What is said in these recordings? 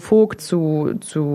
Vogt zu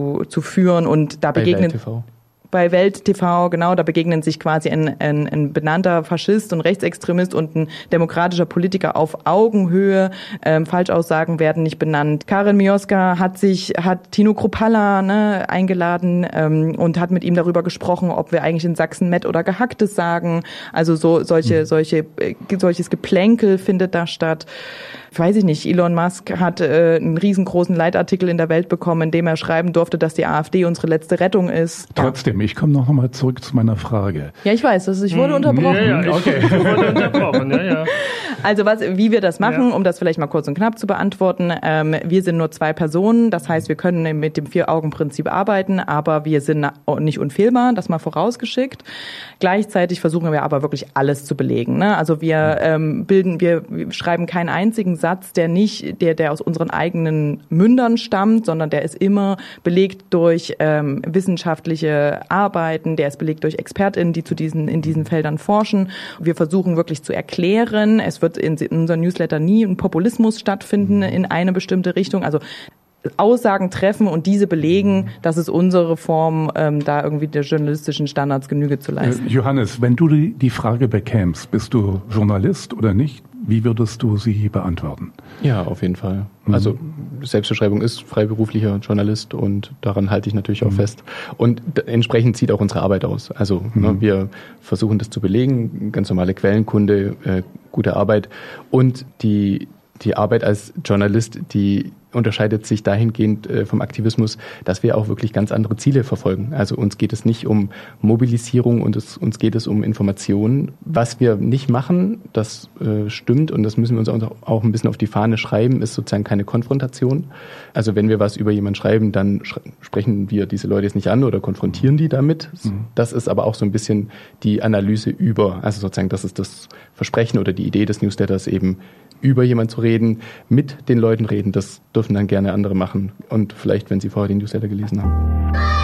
führen und da begegnet... Bei Welt TV, genau, da begegnen sich quasi ein benannter Faschist und Rechtsextremist und ein demokratischer Politiker auf Augenhöhe. Falschaussagen werden nicht benannt. Karin Mioska hat Tino Kruppalla eingeladen und hat mit ihm darüber gesprochen, ob wir eigentlich in Sachsen Met oder Gehacktes sagen. Also solches Geplänkel findet da statt. Weiß ich nicht, Elon Musk hat einen riesengroßen Leitartikel in der Welt bekommen, in dem er schreiben durfte, dass die AfD unsere letzte Rettung ist. Trotzdem, ich komme noch mal zurück zu meiner Frage. Ja, ich weiß, ich wurde unterbrochen. Ja, okay. Ich wurde unterbrochen, ja. Also wie wir das machen, um das vielleicht mal kurz und knapp zu beantworten. Wir sind nur 2 Personen, das heißt, wir können mit dem 4-Augen-Prinzip arbeiten, aber wir sind nicht unfehlbar, das mal vorausgeschickt. Gleichzeitig versuchen wir aber wirklich alles zu belegen. Ne? Also wir schreiben keinen einzigen Satz, der aus unseren eigenen Mündern stammt, sondern der ist immer belegt durch wissenschaftliche Arbeiten, der ist belegt durch ExpertInnen, die in diesen Feldern forschen. Wir versuchen wirklich zu erklären. Es wird in unserem Newsletter nie ein Populismus stattfinden in eine bestimmte Richtung. Also Aussagen treffen und diese belegen, dass es unsere Form, da irgendwie der journalistischen Standards Genüge zu leisten. Johannes, wenn du die Frage bekämst, bist du Journalist oder nicht? Wie würdest du sie beantworten? Ja, auf jeden Fall. Also Selbstbeschreibung ist freiberuflicher Journalist und daran halte ich natürlich auch fest. Und entsprechend sieht auch unsere Arbeit aus. Also wir versuchen das zu belegen, ganz normale Quellenkunde, gute Arbeit. Und die Arbeit als Journalist, die unterscheidet sich dahingehend vom Aktivismus, dass wir auch wirklich ganz andere Ziele verfolgen. Also uns geht es nicht um Mobilisierung und uns geht es um Informationen. Was wir nicht machen, das stimmt und das müssen wir uns auch ein bisschen auf die Fahne schreiben, ist sozusagen keine Konfrontation. Also wenn wir was über jemanden schreiben, dann sprechen wir diese Leute jetzt nicht an oder konfrontieren die damit. Das ist aber auch so ein bisschen die Analyse also sozusagen, das ist das Versprechen oder die Idee des Newsletters eben, über jemanden zu reden, mit den Leuten reden, das dürfen dann gerne andere machen und vielleicht, wenn sie vorher den Newsletter gelesen haben.